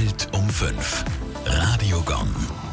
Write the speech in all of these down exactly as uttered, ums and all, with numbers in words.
Welt um fünf. Radio Gong.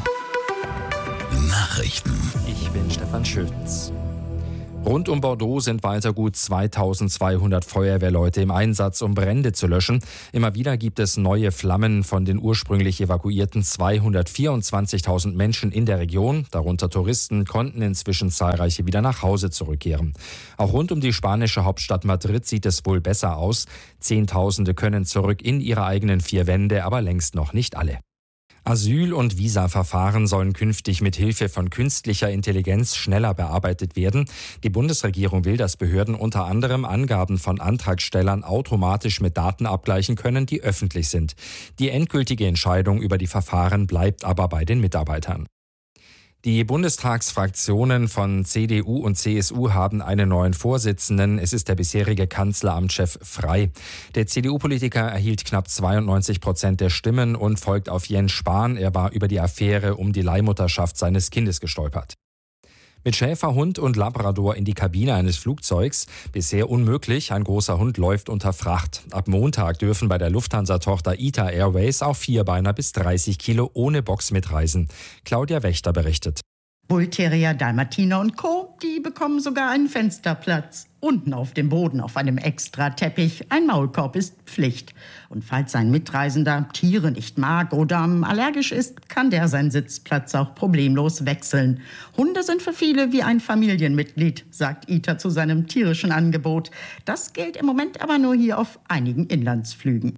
Nachrichten. Ich bin Stefan Schütz. Rund um Bordeaux sind weiter gut zweitausendzweihundert Feuerwehrleute im Einsatz, um Brände zu löschen. Immer wieder gibt es neue Flammen von den ursprünglich evakuierten zweihundertvierundzwanzigtausend Menschen in der Region. Darunter Touristen konnten inzwischen zahlreiche wieder nach Hause zurückkehren. Auch rund um die spanische Hauptstadt Madrid sieht es wohl besser aus. Zehntausende können zurück in ihre eigenen vier Wände, aber längst noch nicht alle. Asyl- und Visaverfahren sollen künftig mit Hilfe von künstlicher Intelligenz schneller bearbeitet werden. Die Bundesregierung will, dass Behörden unter anderem Angaben von Antragstellern automatisch mit Daten abgleichen können, die öffentlich sind. Die endgültige Entscheidung über die Verfahren bleibt aber bei den Mitarbeitern. Die Bundestagsfraktionen von C D U und C S U haben einen neuen Vorsitzenden. Es ist der bisherige Kanzleramtschef Frey. Der C D U-Politiker erhielt knapp zweiundneunzig Prozent der Stimmen und folgt auf Jens Spahn. Er war über die Affäre um die Leihmutterschaft seines Kindes gestolpert. Mit Schäferhund und Labrador in die Kabine eines Flugzeugs. Bisher unmöglich, ein großer Hund läuft unter Fracht. Ab Montag dürfen bei der Lufthansa-Tochter I T A Airways auch Vierbeiner bis dreißig Kilo ohne Box mitreisen. Claudia Wächter berichtet. Bullterrier, Dalmatiner und Co., die bekommen sogar einen Fensterplatz. Unten auf dem Boden auf einem Extrateppich. Ein Maulkorb ist Pflicht. Und falls ein Mitreisender Tiere nicht mag oder allergisch ist, kann der seinen Sitzplatz auch problemlos wechseln. Hunde sind für viele wie ein Familienmitglied, sagt I T A zu seinem tierischen Angebot. Das gilt im Moment aber nur hier auf einigen Inlandsflügen.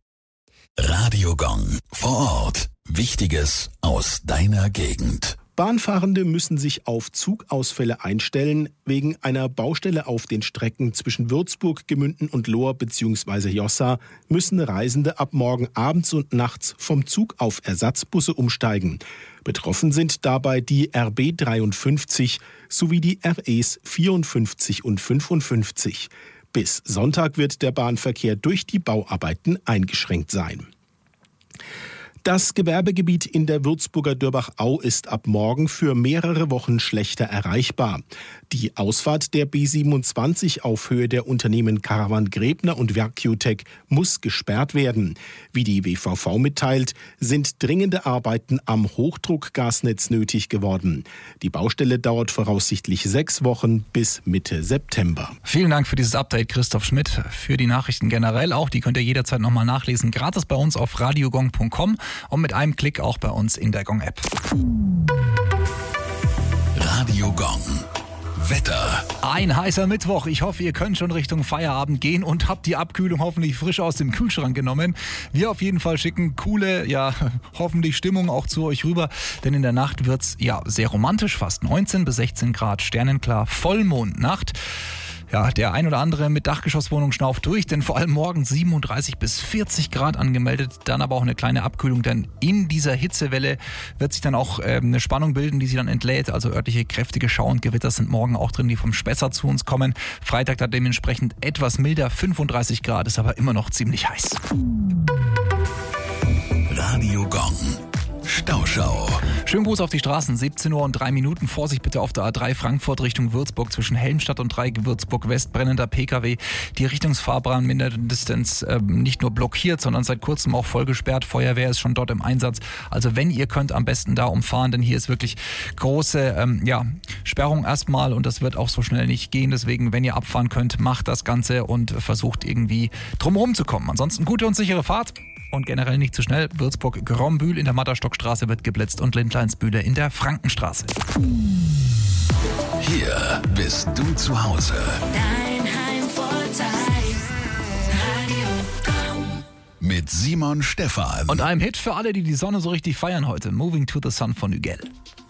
Radio Gong. Vor Ort. Wichtiges aus deiner Gegend. Bahnfahrende müssen sich auf Zugausfälle einstellen. Wegen einer Baustelle auf den Strecken zwischen Würzburg, Gemünden und Lohr bzw. Jossa müssen Reisende ab morgen abends und nachts vom Zug auf Ersatzbusse umsteigen. Betroffen sind dabei die R B dreiundfünfzig sowie die R Es vierundfünfzig und fünfundfünfzig. Bis Sonntag wird der Bahnverkehr durch die Bauarbeiten eingeschränkt sein. Das Gewerbegebiet in der Würzburger Dörbach-Au ist ab morgen für mehrere Wochen schlechter erreichbar. Die Ausfahrt der B siebenundzwanzig auf Höhe der Unternehmen Caravan Gräbner und Vercutech muss gesperrt werden. Wie die W V V mitteilt, sind dringende Arbeiten am Hochdruckgasnetz nötig geworden. Die Baustelle dauert voraussichtlich sechs Wochen bis Mitte September. Vielen Dank für dieses Update, Christoph Schmidt. Für die Nachrichten generell auch, die könnt ihr jederzeit nochmal nachlesen. Gratis bei uns auf radiogong punkt com. Und mit einem Klick auch bei uns in der Gong-App. Radio Gong. Wetter. Ein heißer Mittwoch. Ich hoffe, ihr könnt schon Richtung Feierabend gehen und habt die Abkühlung hoffentlich frisch aus dem Kühlschrank genommen. Wir auf jeden Fall schicken coole, ja, hoffentlich Stimmung auch zu euch rüber. Denn in der Nacht wird's ja sehr romantisch, fast neunzehn bis sechzehn Grad, sternenklar, Vollmondnacht. Ja, der ein oder andere mit Dachgeschosswohnung schnauft durch, denn vor allem morgen siebenunddreißig bis vierzig Grad angemeldet, dann aber auch eine kleine Abkühlung, denn in dieser Hitzewelle wird sich dann auch äh, eine Spannung bilden, die sich dann entlädt, also örtliche kräftige Schau- und Gewitter sind morgen auch drin, die vom Spessart zu uns kommen. Freitag dann dementsprechend etwas milder, fünfunddreißig Grad, ist aber immer noch ziemlich heiß. Radio Gong. Stauschau. Schönen Gruß auf die Straßen, siebzehn Uhr und drei Minuten. Vorsicht bitte auf der A drei Frankfurt Richtung Würzburg zwischen Helmstadt und Dreieck Würzburg West. Brennender P K W. Die Richtungsfahrbahn Mindestdistanz äh, nicht nur blockiert, sondern seit kurzem auch voll gesperrt. Feuerwehr ist schon dort im Einsatz. Also wenn ihr könnt, am besten da umfahren, denn hier ist wirklich große ähm, ja, Sperrung erstmal und das wird auch so schnell nicht gehen. Deswegen, wenn ihr abfahren könnt, macht das Ganze und versucht irgendwie drumherum zu kommen. Ansonsten gute und sichere Fahrt. Und generell nicht zu schnell. Würzburg-Grombühl in der Matterstockstraße wird geblitzt und Lindleinsbühle in der Frankenstraße. Hier bist du zu Hause. Dein Heimvorteil. Radio Gong. Mit Simon Stephan. Und einem Hit für alle, die die Sonne so richtig feiern heute. Moving to the Sun von Hügel.